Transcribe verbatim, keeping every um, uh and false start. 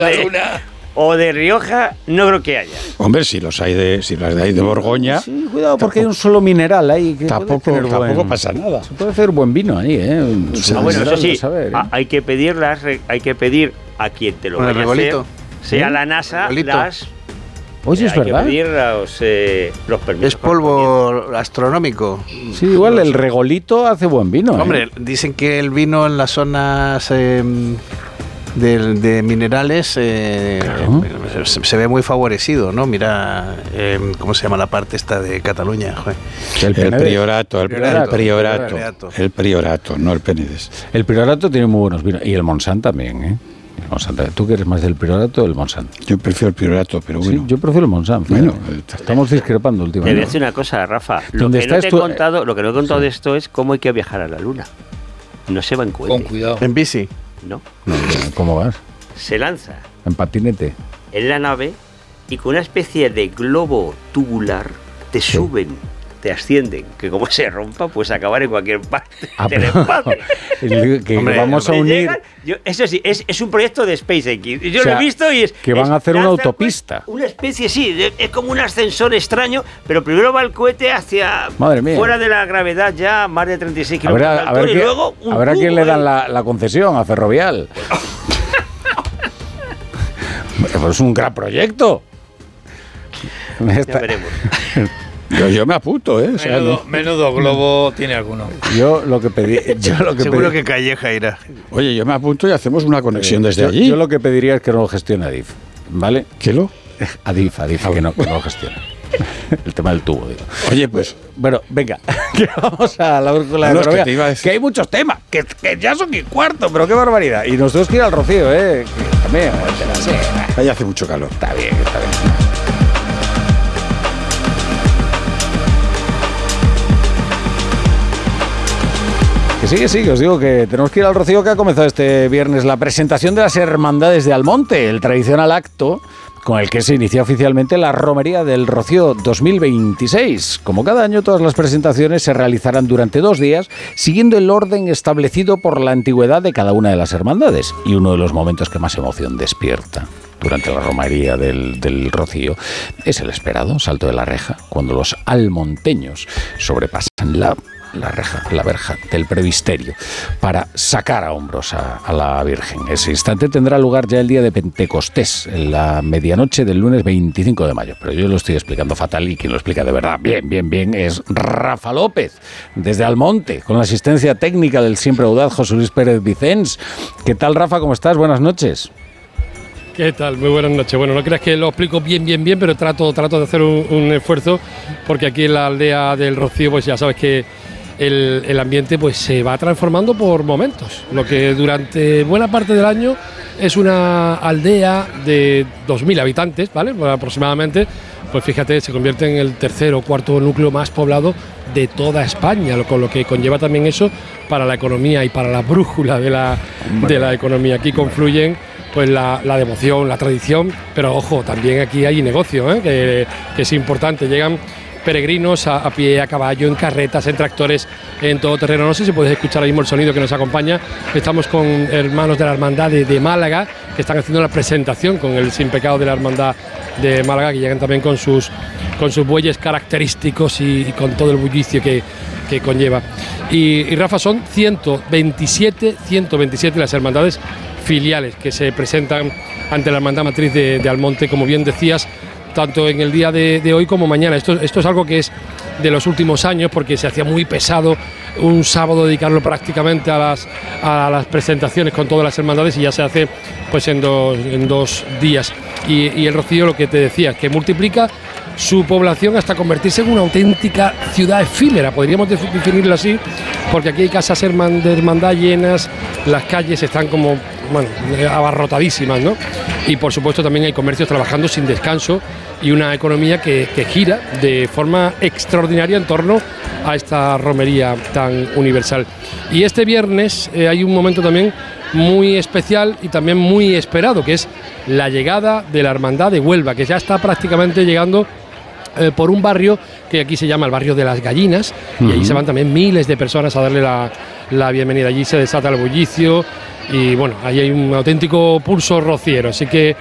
de, o de Rioja, no creo que haya. Hombre, si los hay de, si las hay de Borgoña. Sí, cuidado, porque tampoco, hay un solo mineral ahí. Que tampoco tampoco buen, pasa nada. Se puede hacer buen vino ahí, ¿eh? Ah, bueno, eso sí, saber, ¿eh? Hay que pedirlas, hay que pedir a quien te lo vaya a hacer, sea ¿sí? la NASA, las. Oye, es hay verdad. Que pedir los, eh, los permisos. Es polvo astronómico. Sí, igual el regolito hace buen vino. Hombre, ¿eh? Dicen que el vino en las zonas eh, de, de minerales eh, claro. se, se ve muy favorecido, ¿no? Mira, eh, ¿cómo se llama la parte esta de Cataluña? El, el priorato, el priorato, el priorato, el priorato, el priorato, no el Penedès. El priorato tiene muy buenos vinos y el Montsant también, ¿eh? Monsanto. ¿Tú que eres más del Priorato o del Montsant? Yo prefiero el Priorato, pero bueno. Sí, yo prefiero el Montsant. Bueno, estamos discrepando últimamente. Te voy a decir una cosa, Rafa. Lo que, no te he tu... contado, lo que no he contado sí. de esto es cómo hay que viajar a la Luna. No se va en cohete. Con cuidado. ¿En bici? No. no ¿Cómo vas? Se lanza. En patinete. En la nave y con una especie de globo tubular te sí. suben. Te ascienden, que como se rompa, pues acabar en cualquier parte ah, del espacio. El, que hombre, vamos a unir. Llegan, yo, eso sí, es, es un proyecto de SpaceX. Yo o sea, lo he visto y es. Que van es, a hacer una autopista. Una especie, sí, es como un ascensor extraño, pero primero va el cohete hacia. Madre mía. Fuera de la gravedad, ya más de treinta y seis kilómetros de altura, y que, luego. Un a ver a quién le dan ahí. la, la concesión, a Ferrovial. Pues es un gran proyecto. Ya Esta... veremos. Yo, yo me apunto, ¿eh? O sea, menudo, no. menudo globo tiene alguno. Yo lo que pedí. Yo lo que Seguro pedí, que Calleja irá. Oye, yo me apunto y hacemos una conexión eh, desde yo, allí. Yo lo que pediría es que no lo gestione Adif. ¿Vale? ¿Qué lo? Adif, Adif, ah, que, no, que no lo gestione. El tema del tubo, digo. Oye, pues. Bueno, venga, que vamos a la brújula de no, Ferrovial. que, decir... que hay muchos temas, que, que ya son y cuarto, pero qué barbaridad. Y nos tenemos que ir al Rocío, ¿eh? Que también, sí. Ahí hace mucho calor. Está bien, está bien. Que sí, que sí, que os digo que tenemos que ir al Rocío, que ha comenzado este viernes la presentación de las Hermandades de Almonte, el tradicional acto con el que se inicia oficialmente la Romería del Rocío dos mil veintiséis. Como cada año, todas las presentaciones se realizarán durante dos días, siguiendo el orden establecido por la antigüedad de cada una de las hermandades. Y uno de los momentos que más emoción despierta durante la romería del, del Rocío es el esperado salto de la reja, cuando los almonteños sobrepasan la la reja, la verja del presbiterio para sacar a hombros a, a la Virgen. Ese instante tendrá lugar ya el día de Pentecostés, en la medianoche del lunes veinticinco de mayo. Pero yo lo estoy explicando fatal y quien lo explica de verdad bien, bien, bien es Rafa López, desde Almonte, con la asistencia técnica del siempre audaz José Luis Pérez Vicens. ¿Qué tal, Rafa? ¿Cómo estás? Buenas noches. ¿Qué tal? Muy buenas noches. Bueno, no creas que lo explico bien, bien, bien, pero trato, trato de hacer un, un esfuerzo, porque aquí en la aldea del Rocío, pues ya sabes que El, el ambiente pues se va transformando por momentos. Lo que durante buena parte del año es una aldea de dos mil habitantes, ¿vale? Pues aproximadamente, pues fíjate, se convierte en el tercer o cuarto núcleo más poblado de toda España, con lo que conlleva también eso para la economía y para la brújula de la, de la economía. Aquí confluyen pues la, la devoción, la tradición, pero ojo, también aquí hay negocio, ¿eh? que, que es importante. Llegan peregrinos a, a pie, a caballo, en carretas, en tractores, en todo terreno. No sé si puedes escuchar ahora mismo el sonido que nos acompaña. Estamos con hermanos de la Hermandad de, de Málaga, que están haciendo la presentación con el Sin Pecado de la Hermandad de Málaga, que llegan también con sus, con sus bueyes característicos y, y con todo el bullicio que, que conlleva. Y, y Rafa, son ciento veintisiete las hermandades filiales que se presentan ante la Hermandad Matriz de, de Almonte, como bien decías, tanto en el día de, de hoy como mañana. Esto, esto es algo que es de los últimos años, porque se hacía muy pesado un sábado dedicarlo prácticamente a las, a las presentaciones con todas las hermandades, y ya se hace pues en dos, en dos días. Y, y el Rocío, lo que te decía, que multiplica su población hasta convertirse en una auténtica ciudad efímera, podríamos definirlo así, porque aquí hay casas de hermandad llenas, las calles están como, bueno, abarrotadísimas, ¿no? Y por supuesto también hay comercios trabajando sin descanso y una economía que, que gira de forma extraordinaria en torno a esta romería tan universal. Y este viernes eh, hay un momento también muy especial y también muy esperado, que es la llegada de la Hermandad de Huelva, que ya está prácticamente llegando eh, por un barrio que aquí se llama el barrio de las Gallinas, uh-huh. y allí se van también miles de personas a darle la, la bienvenida. Allí se desata el bullicio, y bueno, ahí hay un auténtico pulso rociero, así que